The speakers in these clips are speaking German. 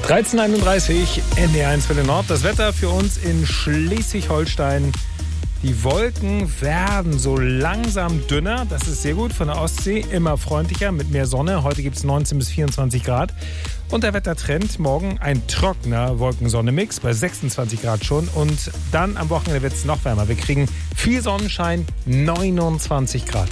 13:31 NDR1 Welle Nord. Das Wetter für uns in Schleswig-Holstein. Die Wolken werden so langsam dünner. Das ist sehr gut. Von der Ostsee immer freundlicher mit mehr Sonne. Heute gibt es 19 bis 24 Grad. Und der Wettertrend morgen ein trockener Wolken-Sonne-Mix bei 26 Grad schon. Und dann am Wochenende wird es noch wärmer. Wir kriegen viel Sonnenschein, 29 Grad.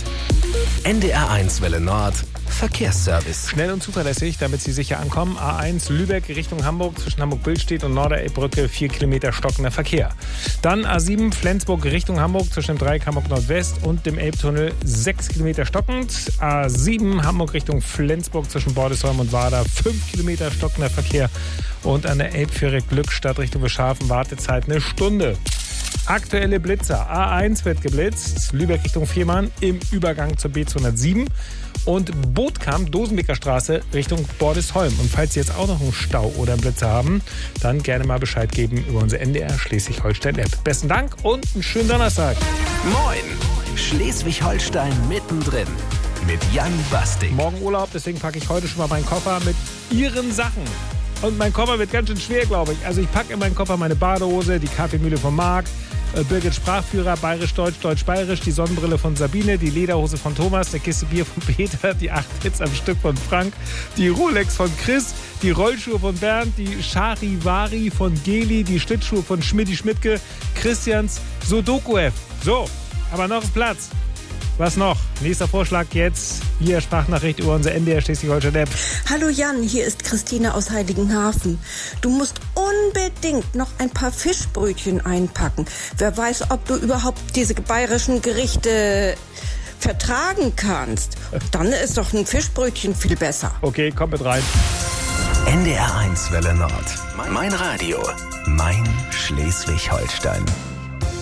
NDR1 Welle Nord. Verkehrsservice. Schnell und zuverlässig, damit Sie sicher ankommen. A1 Lübeck Richtung Hamburg zwischen Hamburg-Billstedt und Norderelbbrücke 4 Kilometer stockender Verkehr. Dann A7 Flensburg Richtung Hamburg zwischen dem Dreieck Hamburg Nordwest und dem Elbtunnel 6 Kilometer stockend. A7 Hamburg Richtung Flensburg zwischen Bordesholm und Warda 5 Kilometer stockender Verkehr. Und an der Elbfähre Glückstadt Richtung Beschhafen Wartezeit 1 Stunde. Aktuelle Blitzer. A1 wird geblitzt, Lübeck Richtung Fehmarn im Übergang zur B207 und Bootkamp, Dosenbeker Straße Richtung Bordesholm. Und falls Sie jetzt auch noch einen Stau oder einen Blitzer haben, dann gerne mal Bescheid geben über unsere NDR Schleswig-Holstein-App. Besten Dank und einen schönen Donnerstag. Moin, Schleswig-Holstein mittendrin mit Jan Basting. Morgen Urlaub, deswegen packe ich heute schon mal meinen Koffer mit Ihren Sachen. Und mein Koffer wird ganz schön schwer, glaube ich. Also ich packe in meinen Koffer meine Badehose, die Kaffeemühle von Marc, Birgit Sprachführer, Bayerisch-Deutsch, Deutsch-Bayerisch, die Sonnenbrille von Sabine, die Lederhose von Thomas, der Kiste Bier von Peter, die 8 Hits am Stück von Frank, die Rolex von Chris, die Rollschuhe von Bernd, die Charivari von Geli, die Schlittschuhe von Schmidti-Schmidtke, Christians Sudoku-Heft. So, aber noch ist Platz. Was noch? Nächster Vorschlag jetzt. Hier Sprachnachricht über unsere NDR Schleswig-Holstein-App. Hallo Jan, hier ist Christine aus Heiligenhafen. Du musst unbedingt noch ein paar Fischbrötchen einpacken. Wer weiß, ob du überhaupt diese bayerischen Gerichte vertragen kannst. Dann ist doch ein Fischbrötchen viel besser. Okay, komm mit rein. NDR1 Welle Nord. Mein Radio. Mein Schleswig-Holstein.